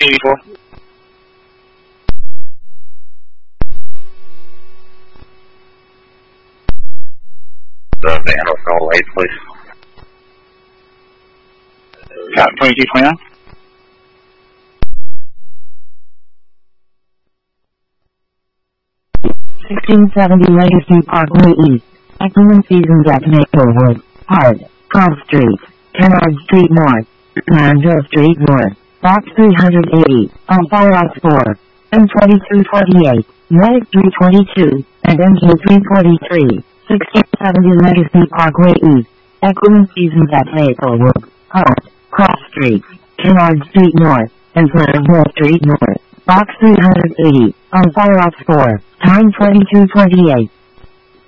84. The van will call 8, please. Got 2229. Legacy Parkway East. Excellent Seasons at Maplewood. Hard. Cobb Street. Kennard Street North. Manville Street North. Box 380. On Fireox 4. M2228. Medic 322. And MG 343. 1670 Legacy Parkway East. Excellent Seasons at Maplewood. Hard. Cross Street. Kennard Street North. And Manville Street North. Box 380. On Fireox 4. Time 2228.